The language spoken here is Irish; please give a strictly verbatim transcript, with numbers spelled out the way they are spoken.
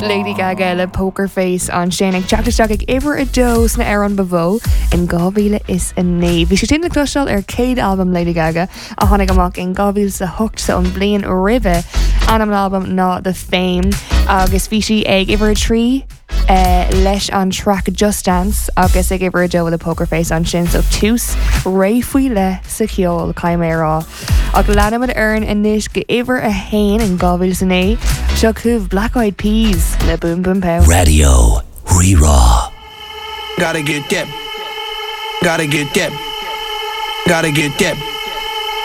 Lady Gaga le Poker Face an Shannig Jackteach iwwer a dós na ar an bavó in gábhíle is a né. Bhí sé sin clúisteáil ar céad album Lady Gaga a tháinig amach in gábhíle sa hocht sa an blion rive an am album ná The Fame agus bhí si ag iwwer a trí Uh, leis an track Just Dance agus ag iwwer a do le Poker Face an sin so tús réfuí le sa ceol caiimérá ag leanamid earn inis go iwwer a hain in gábhíle san é seo cúh Black Eyed Peas le Boom Boom Pow. Radio Re-Raw. Gotta get that. Gotta get that. Gotta get that.